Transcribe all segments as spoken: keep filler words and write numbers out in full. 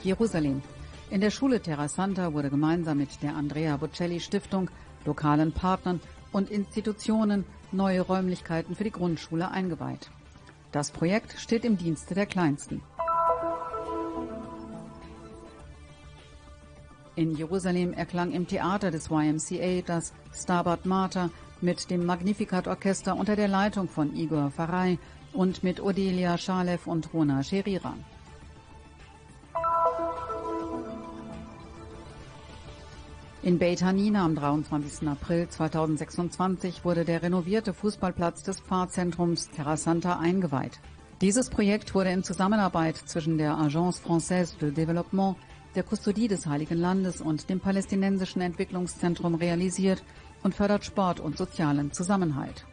Jerusalem. In der Schule Terra Santa wurde gemeinsam mit der Andrea Bocelli Stiftung, lokalen Partnern und Institutionen neue Räumlichkeiten für die Grundschule eingeweiht. Das Projekt steht im Dienste der Kleinsten. In Jerusalem erklang im Theater des Y M C A das Stabat Mater mit dem Magnificat-Orchester unter der Leitung von Igor Faray und mit Odelia Shalev und Rona Sherira. In Beit Hanina am dreiundzwanzigsten April zweitausendsechsundzwanzig wurde der renovierte Fußballplatz des Pfarrzentrums Terra Santa eingeweiht. Dieses Projekt wurde in Zusammenarbeit zwischen der Agence Française de Développement, der Kustodie des Heiligen Landes und dem Palästinensischen Entwicklungszentrum realisiert und fördert Sport und sozialen Zusammenhalt.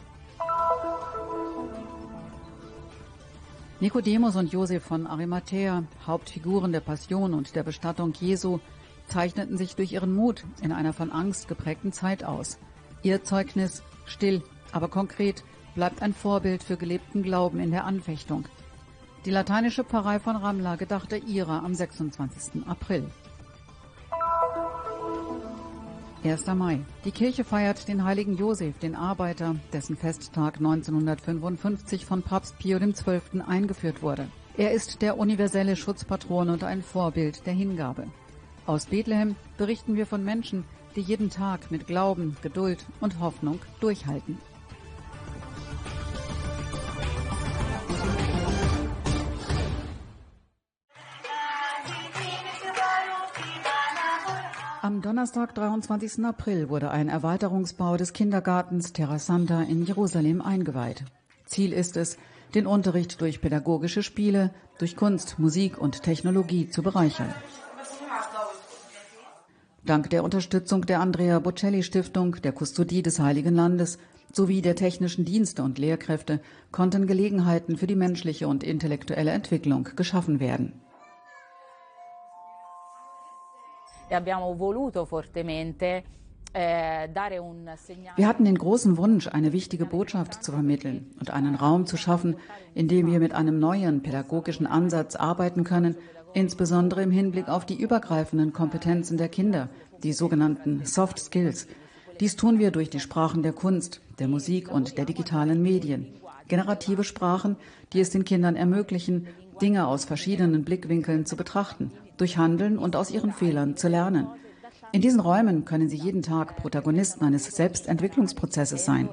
Nikodemus und Josef von Arimathäa, Hauptfiguren der Passion und der Bestattung Jesu, zeichneten sich durch ihren Mut in einer von Angst geprägten Zeit aus. Ihr Zeugnis, still, aber konkret, bleibt ein Vorbild für gelebten Glauben in der Anfechtung. Die lateinische Pfarrei von Ramla gedachte ihrer am sechsundzwanzigsten April. erster Mai. Die Kirche feiert den heiligen Josef, den Arbeiter, dessen Festtag neunzehnhundertfünfundfünfzig von Papst Pio der Zwölfte eingeführt wurde. Er ist der universelle Schutzpatron und ein Vorbild der Hingabe. Aus Bethlehem berichten wir von Menschen, die jeden Tag mit Glauben, Geduld und Hoffnung durchhalten. Am Donnerstag, dreiundzwanzigsten April, wurde ein Erweiterungsbau des Kindergartens Terra Santa in Jerusalem eingeweiht. Ziel ist es, den Unterricht durch pädagogische Spiele, durch Kunst, Musik und Technologie zu bereichern. Dank der Unterstützung der Andrea Bocelli Stiftung, der Kustodie des Heiligen Landes sowie der technischen Dienste und Lehrkräfte konnten Gelegenheiten für die menschliche und intellektuelle Entwicklung geschaffen werden. Wir hatten den großen Wunsch, eine wichtige Botschaft zu vermitteln und einen Raum zu schaffen, in dem wir mit einem neuen pädagogischen Ansatz arbeiten können, insbesondere im Hinblick auf die übergreifenden Kompetenzen der Kinder, die sogenannten Soft Skills. Dies tun wir durch die Sprachen der Kunst, der Musik und der digitalen Medien. Generative Sprachen, die es den Kindern ermöglichen, Dinge aus verschiedenen Blickwinkeln zu betrachten, durch Handeln und aus ihren Fehlern zu lernen. In diesen Räumen können sie jeden Tag Protagonisten eines Selbstentwicklungsprozesses sein.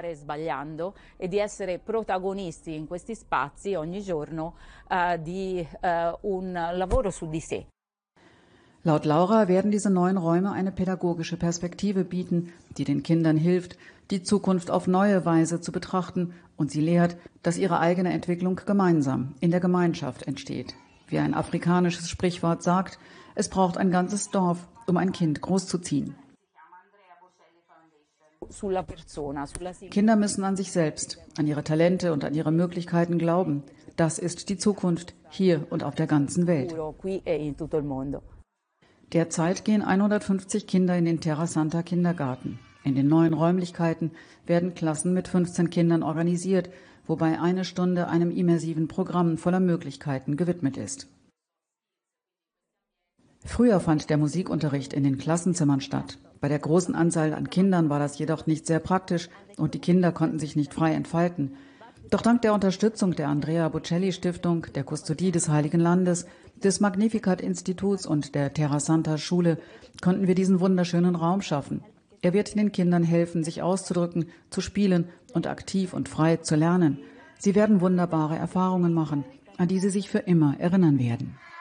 Laut Laura werden diese neuen Räume eine pädagogische Perspektive bieten, die den Kindern hilft, die Zukunft auf neue Weise zu betrachten und sie lehrt, dass ihre eigene Entwicklung gemeinsam in der Gemeinschaft entsteht. Wie ein afrikanisches Sprichwort sagt, es braucht ein ganzes Dorf, um ein Kind großzuziehen. Kinder müssen an sich selbst, an ihre Talente und an ihre Möglichkeiten glauben. Das ist die Zukunft, hier und auf der ganzen Welt. Derzeit gehen hundertfünfzig Kinder in den Terra Santa Kindergarten. In den neuen Räumlichkeiten werden Klassen mit fünfzehn Kindern organisiert, wobei eine Stunde einem immersiven Programm voller Möglichkeiten gewidmet ist. Früher fand der Musikunterricht in den Klassenzimmern statt. Bei der großen Anzahl an Kindern war das jedoch nicht sehr praktisch und die Kinder konnten sich nicht frei entfalten. Doch dank der Unterstützung der Andrea Bocelli Stiftung, der Kustodie des Heiligen Landes, des Magnificat-Instituts und der Terra Santa Schule konnten wir diesen wunderschönen Raum schaffen. Er wird den Kindern helfen, sich auszudrücken, zu spielen und aktiv und frei zu lernen. Sie werden wunderbare Erfahrungen machen, an die sie sich für immer erinnern werden.